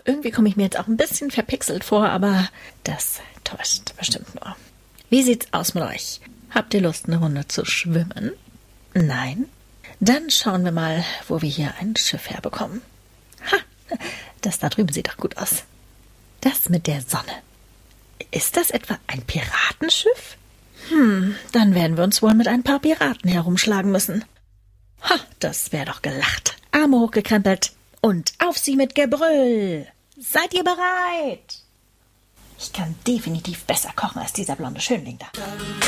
irgendwie komme ich mir jetzt auch ein bisschen verpixelt vor, aber das täuscht bestimmt nur. Wie sieht's aus mit euch? Habt ihr Lust, eine Runde zu schwimmen? Nein? Dann schauen wir mal, wo wir hier ein Schiff herbekommen. Ha, das da drüben sieht doch gut aus. Das mit der Sonne. Ist das etwa ein Piratenschiff? Dann werden wir uns wohl mit ein paar Piraten herumschlagen müssen. Ha, das wäre doch gelacht. Arme hochgekrempelt und auf sie mit Gebrüll. Seid ihr bereit? Ich kann definitiv besser kochen als dieser blonde Schönling da.